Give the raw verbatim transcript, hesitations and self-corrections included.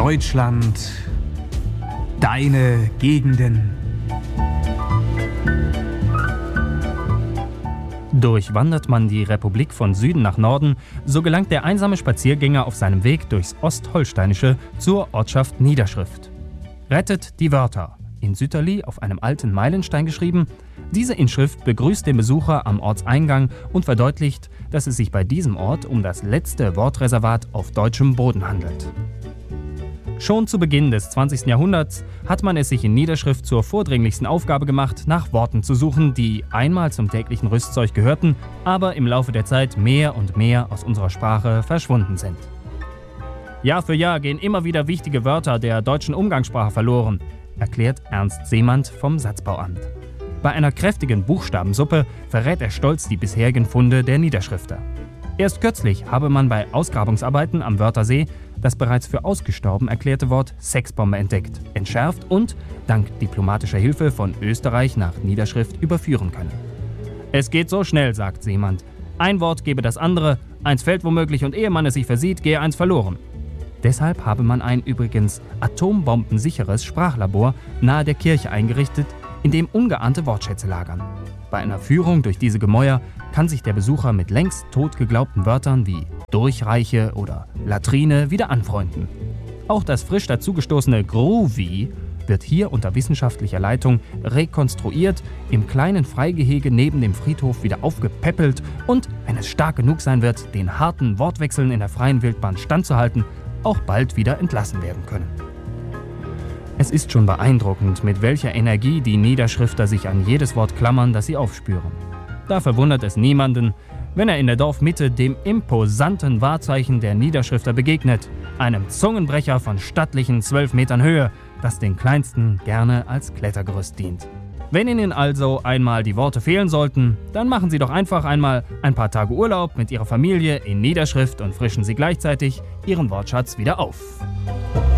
Deutschland, deine Gegenden. Durchwandert man die Republik von Süden nach Norden, so gelangt der einsame Spaziergänger auf seinem Weg durchs Ostholsteinische zur Ortschaft Niederschrift. Rettet die Wörter, in Sütterli auf einem alten Meilenstein geschrieben. Diese Inschrift begrüßt den Besucher am Ortseingang und verdeutlicht, dass es sich bei diesem Ort um das letzte Wortreservat auf deutschem Boden handelt. Schon zu Beginn des zwanzigsten Jahrhunderts hat man es sich in Niederschrift zur vordringlichsten Aufgabe gemacht, nach Worten zu suchen, die einmal zum täglichen Rüstzeug gehörten, aber im Laufe der Zeit mehr und mehr aus unserer Sprache verschwunden sind. Jahr für Jahr gehen immer wieder wichtige Wörter der deutschen Umgangssprache verloren, erklärt Ernst Seemann vom Satzbauamt. Bei einer kräftigen Buchstabensuppe verrät er stolz die bisherigen Funde der Niederschrifter. Erst kürzlich habe man bei Ausgrabungsarbeiten am Wörthersee das bereits für ausgestorben erklärte Wort Sexbombe entdeckt, entschärft und dank diplomatischer Hilfe von Österreich nach Niederschrift überführen können. Es geht so schnell, sagt Seemann. Ein Wort gebe das andere, eins fällt womöglich und ehe man es sich versieht, gehe eins verloren. Deshalb habe man ein übrigens atombombensicheres Sprachlabor nahe der Kirche eingerichtet, in dem ungeahnte Wortschätze lagern. Bei einer Führung durch diese Gemäuer kann sich der Besucher mit längst tot geglaubten Wörtern wie Durchreiche oder Latrine wieder anfreunden. Auch das frisch dazugestoßene Groovy wird hier unter wissenschaftlicher Leitung rekonstruiert, im kleinen Freigehege neben dem Friedhof wieder aufgepäppelt und, wenn es stark genug sein wird, den harten Wortwechseln in der freien Wildbahn standzuhalten, auch bald wieder entlassen werden können. Es ist schon beeindruckend, mit welcher Energie die Niederschrifter sich an jedes Wort klammern, das sie aufspüren. Da verwundert es niemanden, wenn er in der Dorfmitte dem imposanten Wahrzeichen der Niederschrifter begegnet, einem Zungenbrecher von stattlichen zwölf Metern Höhe, das den Kleinsten gerne als Klettergerüst dient. Wenn Ihnen also einmal die Worte fehlen sollten, dann machen Sie doch einfach einmal ein paar Tage Urlaub mit Ihrer Familie in Niederschrift und frischen Sie gleichzeitig Ihren Wortschatz wieder auf.